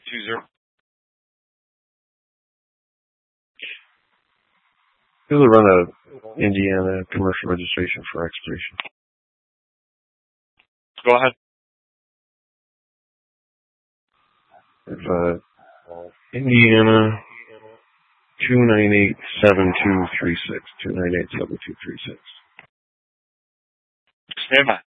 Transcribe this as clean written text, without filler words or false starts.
20. Who's run a Indiana commercial registration for expiration? Go ahead. If, Indiana 2987236. 2987236. Stand by.